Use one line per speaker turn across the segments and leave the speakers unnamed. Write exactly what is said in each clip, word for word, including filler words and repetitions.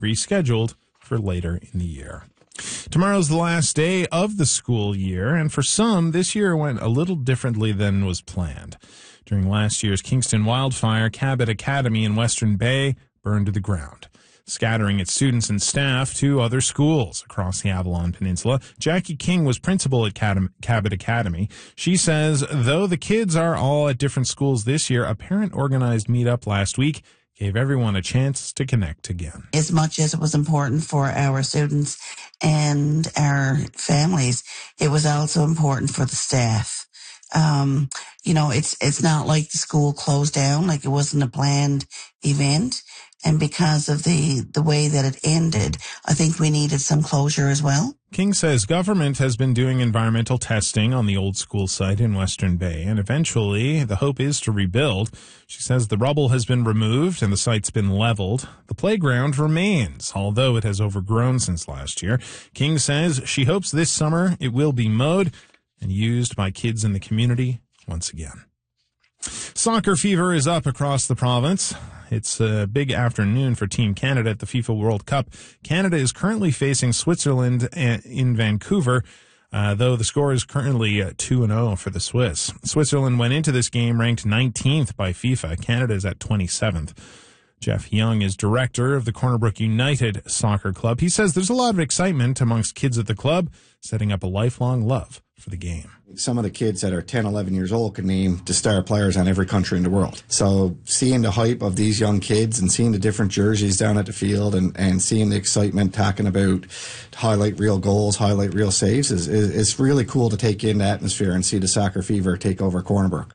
rescheduled for later in the year. Tomorrow's the last day of the school year, and for some, this year went a little differently than was planned. During last year's Kingston wildfire, Cabot Academy in Western Bay burned to the ground, scattering its students and staff to other schools across the Avalon Peninsula. Jackie King was principal at Cabot Academy. She says, though the kids are all at different schools this year, a parent-organized meetup last week gave everyone a chance to connect again.
As much as it was important for our students and our families, it was also important for the staff. Um, you know, it's it's not like the school closed down, like it wasn't a planned event. And because of the, the way that it ended, I think we needed some closure as well.
King says government has been doing environmental testing on the old school site in Western Bay, and eventually the hope is to rebuild. She says the rubble has been removed and the site's been leveled. The playground remains, although it has overgrown since last year. King says she hopes this summer it will be mowed and used by kids in the community once again. Soccer fever is up across the province. It's a big afternoon for Team Canada at the FIFA World Cup. Canada is currently facing Switzerland in Vancouver, uh, though the score is currently two and oh for the Swiss. Switzerland went into this game ranked nineteenth by FIFA. Canada is at twenty-seventh. Jeff Young is director of the Corner Brook United Soccer Club. He says there's a lot of excitement amongst kids at the club, setting up a lifelong love for the game.
Some of the kids that are ten, eleven years old can name the star players on every country in the world. So seeing the hype of these young kids and seeing the different jerseys down at the field and, and seeing the excitement talking about highlight real goals, highlight real saves is, is, is really cool to take in the atmosphere and see the soccer fever take over Corner Brook.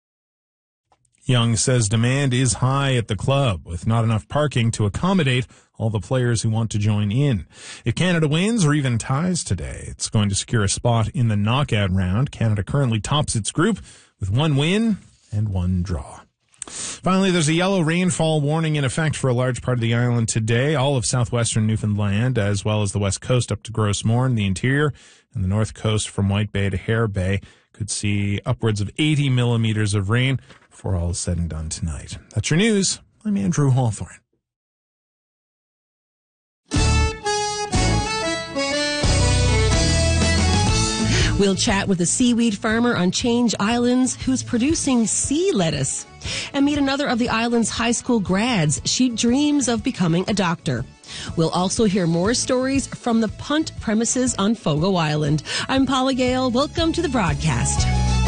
Young says demand is high at the club, with not enough parking to accommodate all the players who want to join in. If Canada wins or even ties today, it's going to secure a spot in the knockout round. Canada currently tops its group with one win and one draw. Finally, there's a yellow rainfall warning in effect for a large part of the island today. All of southwestern Newfoundland, as well as the west coast up to Gross Mourne, the interior, and the north coast from White Bay to Hare Bay, could see upwards of eighty millimeters of rain before all is said and done tonight. That's your news. I'm Andrew Hawthorne.
We'll chat with a seaweed farmer on Change Islands who's producing sea lettuce, and meet another of the island's high school grads. She dreams of becoming a doctor. We'll also hear more stories from the punt premises on Fogo Island. I'm Paula Gale. Welcome to the broadcast.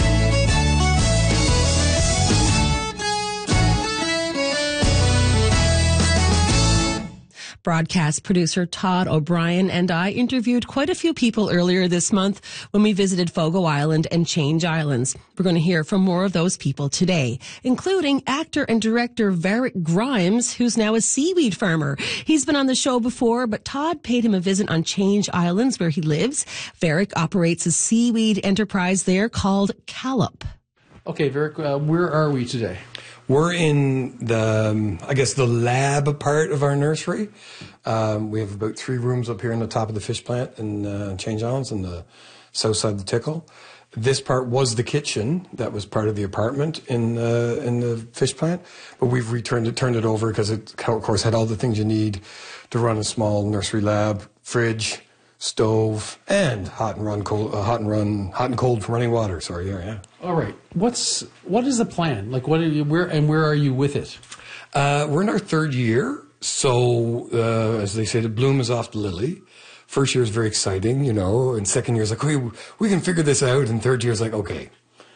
Broadcast producer Todd O'Brien and I interviewed quite a few people earlier this month when we visited Fogo Island and Change Islands. We're going to hear from more of those people today, including actor and director Varick Grimes, who's now a seaweed farmer. He's been on the show before, but Todd paid him a visit on Change Islands where he lives. Varick operates a seaweed enterprise there called Callop.
Okay, Varick, uh, where are we today?
We're in the, um, I guess, the lab part of our nursery. Um, we have about three rooms up here on the top of the fish plant in uh, Change Islands on the south side of the Tickle. This part was the kitchen that was part of the apartment in uh, in the fish plant, but we've returned it, turned it over because it, of course, had all the things you need to run a small nursery lab: fridge, stove, and hot and run cold, uh, hot and run, hot and cold running water. Sorry, yeah, yeah.
All right. What's what is the plan? Like, what are you, where and where are you with it?
Uh, we're in our third year, so uh, as they say, the bloom is off the lily. First year is very exciting, you know, and second year is like, we we can figure this out, and third year is like, okay,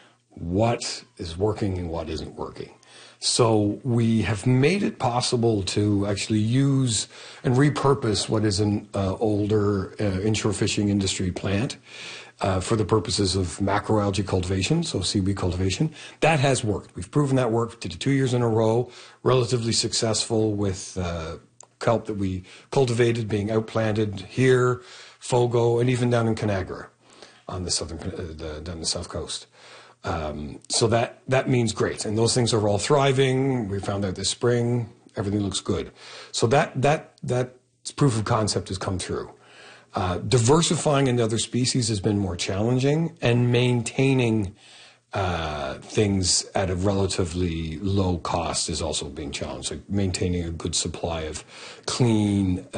what is working and what isn't working? So we have made it possible to actually use and repurpose what is an uh, older uh, inshore fishing industry plant uh, for the purposes of macroalgae cultivation, so seaweed cultivation. That has worked. We've proven that worked. Did it two years in a row, relatively successful with uh, kelp that we cultivated being outplanted here, Fogo, and even down in Conagra on the southern, uh, the, down the south coast. Um, so that, that means great. And those things are all thriving. We found out this spring, everything looks good. So that, that, that proof of concept has come through. Uh, diversifying into other species has been more challenging, and maintaining uh, things at a relatively low cost is also being challenged. Like maintaining a good supply of clean,